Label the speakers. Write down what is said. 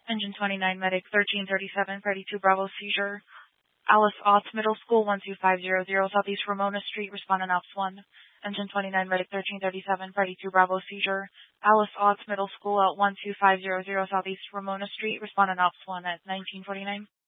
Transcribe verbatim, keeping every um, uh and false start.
Speaker 1: Engine twenty-nine, Medic thirteen thirty-seven, Freddy two Bravo seizure. Alice Otts, Middle School, one two five zero zero, Southeast Ramona Street, respondent Ops one. Engine twenty-nine, Medic thirteen thirty-seven, Freddy two Bravo seizure. Alice Otts, Middle School, at one two five zero zero, Southeast Ramona Street, respondent Ops one at nineteen forty-nine.